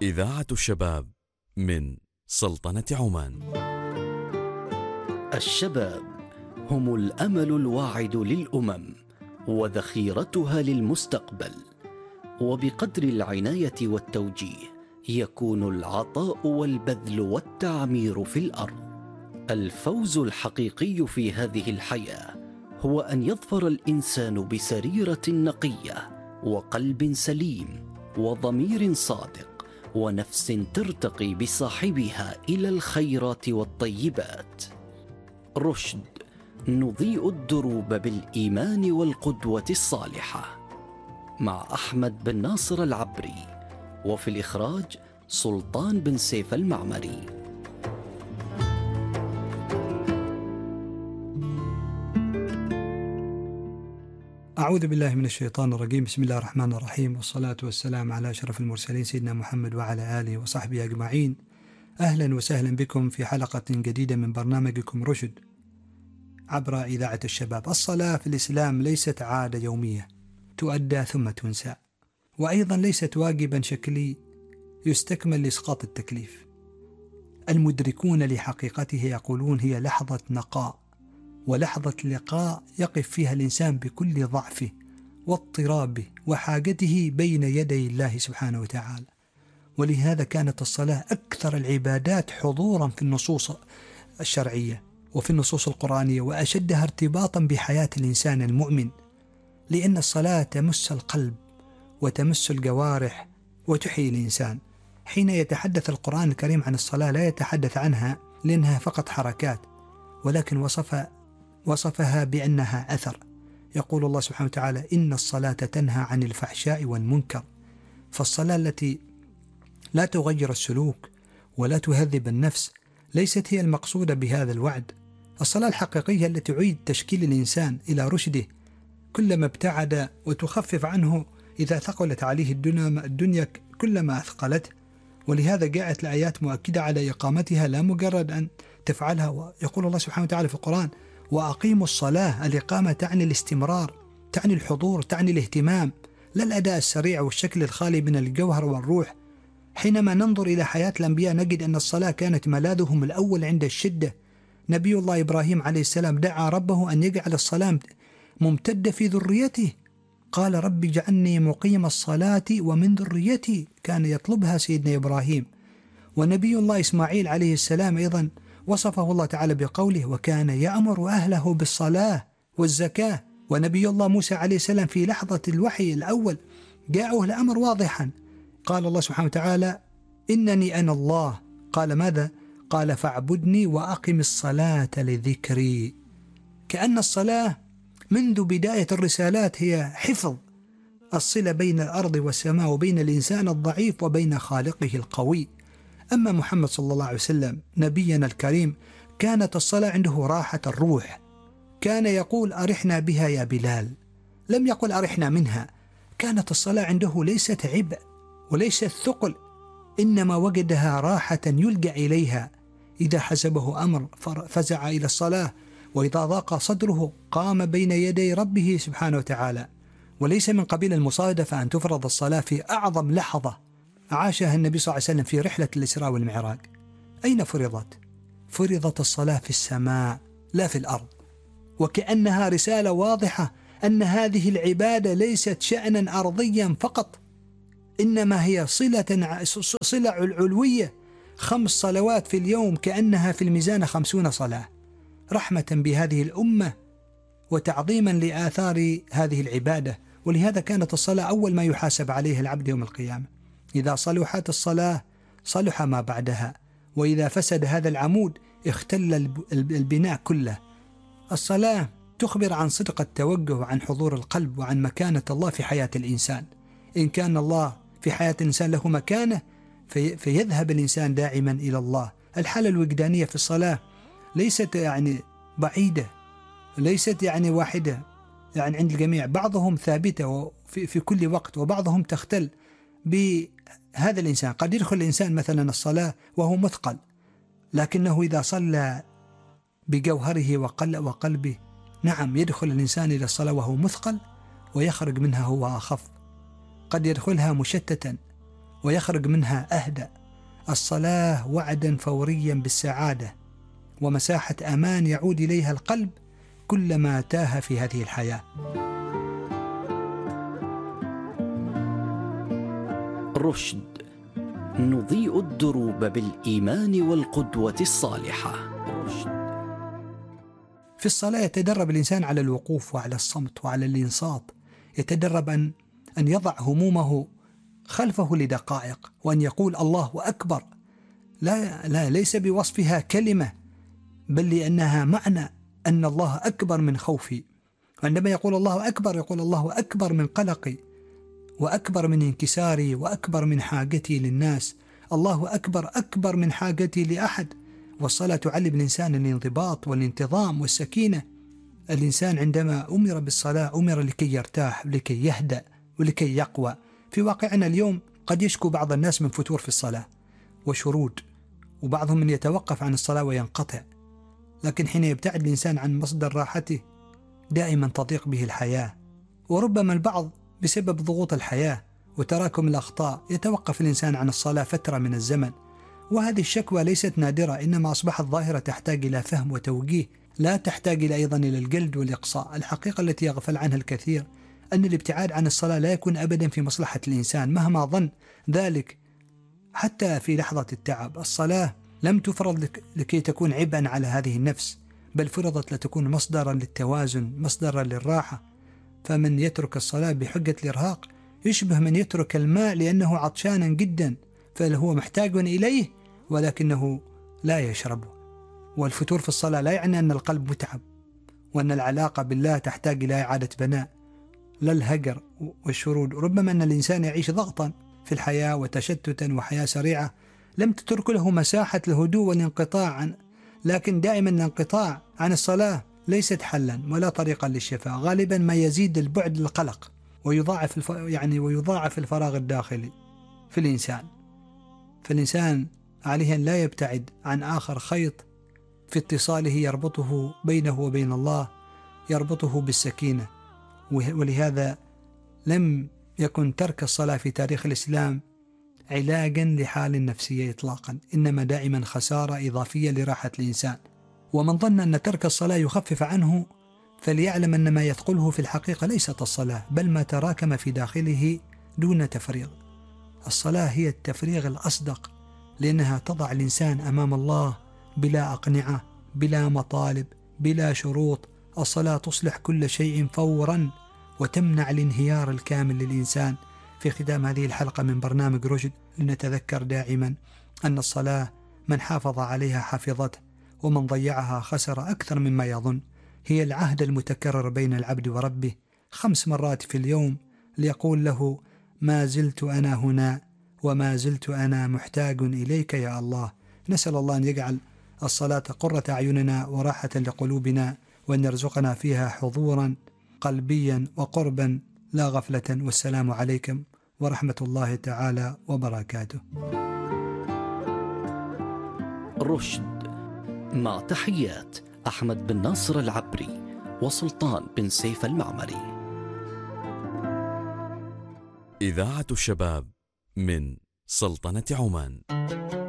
إذاعة الشباب من سلطنة عمان. الشباب هم الأمل الواعد للأمم وذخيرتها للمستقبل، وبقدر العناية والتوجيه يكون العطاء والبذل والتعمير في الأرض. الفوز الحقيقي في هذه الحياة هو أن يظفر الإنسان بسريرة نقية وقلب سليم وضمير صادق ونفس ترتقي بصاحبها إلى الخيرات والطيبات. رشد، نضيء الدروب بالإيمان والقدوة الصالحة، مع أحمد بن ناصر العبري، وفي الإخراج سلطان بن سيف المعمري. أعوذ بالله من الشيطان الرجيم. بسم الله الرحمن الرحيم، والصلاة والسلام على أشرف المرسلين سيدنا محمد وعلى آله وصحبه أجمعين. أهلا وسهلا بكم في حلقة جديدة من برنامجكم رشد عبر إذاعة الشباب. الصلاة في الإسلام ليست عادة يومية تؤدى ثم تنسى، وأيضا ليست واجبا شكلي يستكمل لإسقاط التكليف. المدركون لحقيقته يقولون هي لحظة نقاء ولحظة لقاء يقف فيها الإنسان بكل ضعفه واضطرابه وحاجته بين يدي الله سبحانه وتعالى. ولهذا كانت الصلاة أكثر العبادات حضورا في النصوص الشرعية وفي النصوص القرآنية، وأشدها ارتباطا بحياة الإنسان المؤمن، لأن الصلاة تمس القلب وتمس الجوارح وتحيي الإنسان. حين يتحدث القرآن الكريم عن الصلاة لا يتحدث عنها لأنها فقط حركات، ولكن وصفها بأنها أثر. يقول الله سبحانه وتعالى: إن الصلاة تنهى عن الفحشاء والمنكر. فالصلاة التي لا تغير السلوك ولا تهذب النفس ليست هي المقصودة بهذا الوعد. الصلاة الحقيقية التي تعيد تشكيل الإنسان إلى رشده كلما ابتعد، وتخفف عنه إذا ثقلت عليه الدنيا كلما أثقلته. ولهذا جاءت الآيات مؤكدة على إقامتها، لا مجرد أن تفعلها. يقول الله سبحانه وتعالى في القرآن: وأقيموا الصلاة. الإقامة تعني الاستمرار، تعني الحضور، تعني الاهتمام، لا الأداء السريع والشكل الخالي من الجوهر والروح. حينما ننظر إلى حياة الأنبياء نجد أن الصلاة كانت ملاذهم الأول عند الشدة. نبي الله إبراهيم عليه السلام دعا ربه أن يجعل الصلاة ممتدة في ذريته، قال: رب اجعلني مقيم الصلاة ومن ذريتي. كان يطلبها سيدنا إبراهيم. ونبي الله إسماعيل عليه السلام أيضا وصفه الله تعالى بقوله: وكان يأمر أهله بالصلاة والزكاة. ونبي الله موسى عليه السلام في لحظة الوحي الأول جاءه الأمر واضحا، قال الله سبحانه وتعالى: إنني أنا الله. قال ماذا؟ قال: فاعبدني وأقم الصلاة لذكري. كأن الصلاة منذ بداية الرسالات هي حفظ الصلة بين الأرض والسماء وبين الإنسان الضعيف وبين خالقه القوي. أما محمد صلى الله عليه وسلم نبينا الكريم كانت الصلاة عنده راحة الروح. كان يقول: أرحنا بها يا بلال، لم يقل أرحنا منها. كانت الصلاة عنده ليست عبء وليست ثقل، إنما وجدها راحة يلجأ إليها. إذا حسبه أمر فزع إلى الصلاة، وإذا ضاق صدره قام بين يدي ربه سبحانه وتعالى. وليس من قبيل المصادفة أن تفرض الصلاة في أعظم لحظة عاشها النبي صلى الله عليه وسلم في رحلة الإسراء والمعراج. أين فرضت؟ فرضت الصلاة في السماء لا في الأرض، وكأنها رسالة واضحة أن هذه العبادة ليست شأنا أرضيا فقط، إنما هي صلة علوية. 5 صلوات في اليوم كأنها في الميزان 50 صلاة، رحمة بهذه الأمة وتعظيما لآثار هذه العبادة. ولهذا كانت الصلاة أول ما يحاسب عليه العبد يوم القيامة. إذا صلحت الصلاة صلح ما بعدها، وإذا فسد هذا العمود اختل البناء كله. الصلاة تخبر عن صدق التوجه وعن حضور القلب وعن مكانة الله في حياة الإنسان. إن كان الله في حياة الإنسان له مكانة فيذهب الإنسان دائما إلى الله. الحالة الوجدانية في الصلاة ليست يعني بعيدة، ليست يعني واحدة يعني عند الجميع، بعضهم ثابتة في كل وقت وبعضهم تختل بهذا الإنسان. قد يدخل الإنسان مثلا الصلاة وهو مثقل، لكنه إذا صلى بجوهره وقلبه، نعم يدخل الإنسان إلى الصلاة وهو مثقل ويخرج منها هو أخف. قد يدخلها مشتتا ويخرج منها أهدى. الصلاة وعدا فوريا بالسعادة ومساحة أمان يعود إليها القلب كلما تاه في هذه الحياة. رشد. نضيء الدروب بالإيمان والقدوة الصالحة. رشد. في الصلاة يتدرب الإنسان على الوقوف وعلى الصمت وعلى الإنصات، يتدرب أن يضع همومه خلفه لدقائق وأن يقول الله أكبر، ليس بوصفها كلمة بل لأنها معنى أن الله أكبر من خوفي. عندما يقول الله أكبر يقول الله أكبر من قلقي وأكبر من انكساري وأكبر من حاجتي للناس. الله أكبر من حاجتي لأحد. والصلاة تعلم الإنسان الانضباط والانتظام والسكينة. الإنسان عندما أمر بالصلاة أمر لكي يرتاح ولكي يهدأ ولكي يقوى. في واقعنا اليوم قد يشكو بعض الناس من فتور في الصلاة وشرود، وبعضهم من يتوقف عن الصلاة وينقطع، لكن حين يبتعد الإنسان عن مصدر راحته دائما تضيق به الحياة. وربما البعض بسبب ضغوط الحياة وتراكم الأخطاء يتوقف الإنسان عن الصلاة فترة من الزمن، وهذه الشكوى ليست نادرة، إنما أصبحت ظاهرة تحتاج إلى فهم وتوجيه، لا تحتاج أيضا إلى الجلد والإقصاء. الحقيقة التي يغفل عنها الكثير أن الابتعاد عن الصلاة لا يكون أبدا في مصلحة الإنسان مهما ظن ذلك. حتى في لحظة التعب الصلاة لم تفرض لكي تكون عبئا على هذه النفس، بل فرضت لتكون مصدرا للتوازن، مصدرا للراحة. فمن يترك الصلاة بحجة الإرهاق يشبه من يترك الماء لأنه عطشانا جدا، فهو محتاج إليه ولكنه لا يشربه. والفتور في الصلاة لا يعني أن القلب متعب وأن العلاقة بالله تحتاج إلى إعادة بناء، لا الهجر والشرود. ربما أن الإنسان يعيش ضغطا في الحياة وتشتتا وحياة سريعة لم تترك له مساحة الهدوء والانقطاع لكن دائما الانقطاع عن الصلاة ليست حلا ولا طريقا للشفاء. غالبا ما يزيد البعد للقلق ويضاعف الفراغ الداخلي في الإنسان. فالإنسان عليه أن لا يبتعد عن آخر خيط في اتصاله يربطه بينه وبين الله، يربطه بالسكينة. ولهذا لم يكن ترك الصلاة في تاريخ الإسلام علاجا لحال النفسية إطلاقا، إنما دائما خسارة إضافية لراحة الإنسان. ومن ظن أن ترك الصلاة يخفف عنه فليعلم أن ما يثقله في الحقيقة ليست الصلاة بل ما تراكم في داخله دون تفريغ. الصلاة هي التفريغ الأصدق، لأنها تضع الإنسان أمام الله بلا أقنعة، بلا مطالب، بلا شروط. الصلاة تصلح كل شيء فورا وتمنع الانهيار الكامل للإنسان. في ختام هذه الحلقة من برنامج رشد لنتذكر دائما أن الصلاة من حافظ عليها حفظته، ومن ضيعها خسر أكثر مما يظن. هي العهد المتكرر بين العبد وربه 5 مرات في اليوم ليقول له: ما زلت أنا هنا وما زلت أنا محتاج إليك يا الله. نسأل الله أن يجعل الصلاة قرة أعيننا وراحة لقلوبنا، وأن يرزقنا فيها حضورا قلبيا وقربا لا غفلة. والسلام عليكم ورحمة الله تعالى وبركاته. رشد. مع تحيات أحمد بن ناصر العبري وسلطان بن سيف المعمري. إذاعة الشباب من سلطنة عمان.